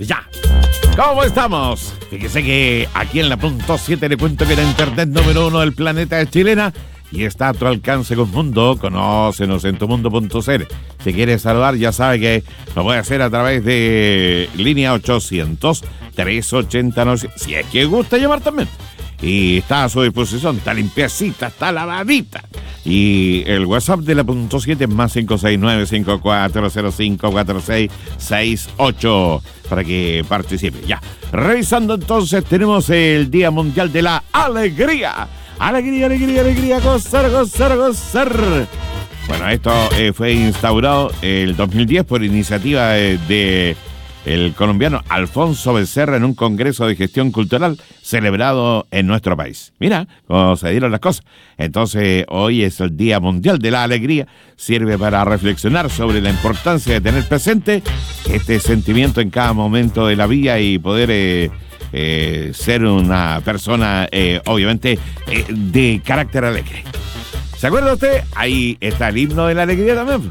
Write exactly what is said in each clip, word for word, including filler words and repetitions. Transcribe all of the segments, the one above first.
Ya. ¿Cómo estamos? Fíjese que aquí en la punto siete le cuento que la internet número uno del planeta es chilena y está a tu alcance con Mundo. Conócenos en tumundo punto cl. Si quieres saludar, ya sabe que lo puede hacer a través de línea ochocientos, trescientos ochenta, no sé, si es que gusta llamar también. Y está a su disposición, está limpiecita, está lavadita. Y el WhatsApp de la punto siete es más cinco seis nueve, cinco cuatro cero cinco, cuatro seis seis ocho para que participe. Ya, revisando entonces, tenemos el Día Mundial de la Alegría. Alegría, alegría, alegría, gozar, gozar, gozar. Bueno, esto eh, fue instaurado el dos mil diez por iniciativa de... de el colombiano Alfonso Becerra en un congreso de gestión cultural celebrado en nuestro país. Mira cómo se dieron las cosas. Entonces, hoy es el Día Mundial de la Alegría. Sirve para reflexionar sobre la importancia de tener presente este sentimiento en cada momento de la vida y poder eh, eh, ser una persona, eh, obviamente, eh, de carácter alegre. ¿Se acuerda usted? Ahí está el himno de la alegría también.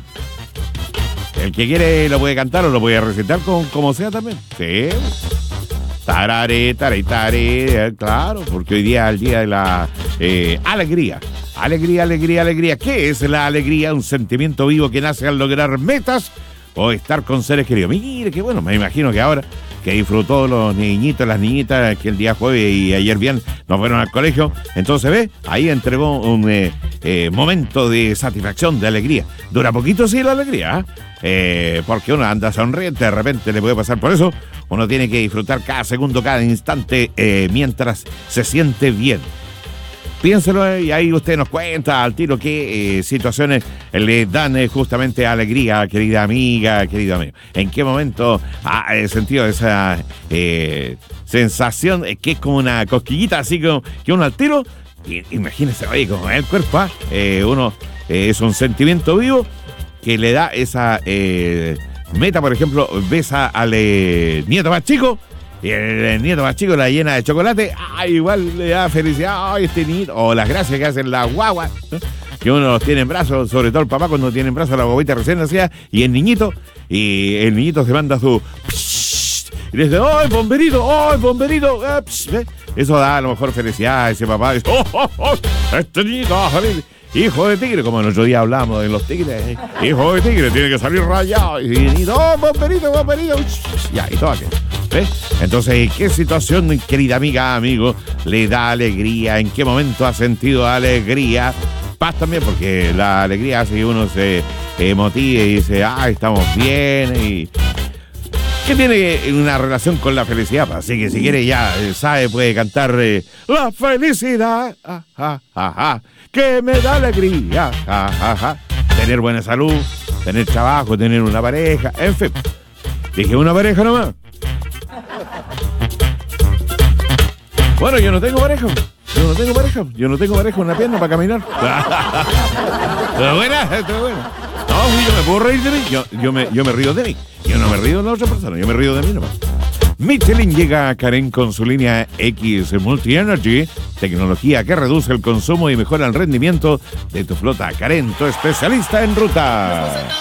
El que quiere lo puede cantar o lo puede recitar con, como sea también. Sí. Tarare, tare, tare, claro, porque hoy día es el día de la eh, alegría. Alegría, alegría, alegría. ¿Qué es la alegría? Un sentimiento vivo que nace al lograr metas o estar con seres queridos. Mire, qué bueno, me imagino que ahora que disfrutó los niñitos, las niñitas, que el día jueves y ayer bien nos fueron al colegio. Entonces, ve, ahí entregó un eh, eh, momento de satisfacción, de alegría. Dura poquito, sí, la alegría, ¿eh? Eh, porque uno anda sonriente, de repente le puede pasar. Por eso, uno tiene que disfrutar cada segundo, cada instante, eh, mientras se siente bien. Piénselo y ahí usted nos cuenta al tiro qué eh, situaciones le dan eh, justamente alegría, querida amiga, querido amigo. ¿En qué momento ha eh, sentido esa eh, sensación eh, que es como una cosquillita, así como que uno al tiro? Y, imagínese, oye, como el cuerpo, ¿eh? Eh, uno eh, es un sentimiento vivo que le da esa eh, meta, por ejemplo, besa al eh, nieto más chico. Y el, el nieto más chico la llena de chocolate, ah, igual le da felicidad, ay, este niño, o las gracias que hacen las guaguas, ¿no? Que uno los tiene en brazos, sobre todo el papá cuando tiene en brazos la guaguita recién nacida, y el niñito, y el niñito se manda su... Y le dice, ¡ay, bomberito! ¡Ay, bomberito! ¿Ves? Eso da a lo mejor felicidad a ese papá. Dice, ¡oh, oh, oh! Este niñito va a salir hijo de tigre, como el otro día hablamos de los tigres. ¿eh? Hijo de tigre, tiene que salir rayado. Y el niñito, ¡oh, bomberito, bomberito! Ya, y todo aquello. ¿Ves? Entonces, ¿qué situación, querida amiga, amigo, le da alegría? ¿En qué momento ha sentido alegría? Paz también, porque la alegría hace que uno se motive y dice, ah, estamos bien. Y ¿qué tiene una relación con la felicidad? Así que si quiere ya sabe, puede cantar eh, la felicidad, ah, ah, ah, ah, que me da alegría, ah, ah, ah. Tener buena salud, tener trabajo, tener una pareja, en fin. Dije una pareja nomás. Bueno, yo no tengo pareja. Yo no tengo pareja. Yo no tengo pareja, una pierna para caminar. Pero buena, pero buena. No, yo me puedo reír de mí. Yo, yo, me, yo me río de mí. Yo no me río de la otra persona. Yo me río de mí nomás. Michelin llega a Karen con su línea X Multi Energy, tecnología que reduce el consumo y mejora el rendimiento de tu flota. Karen, tu especialista en ruta.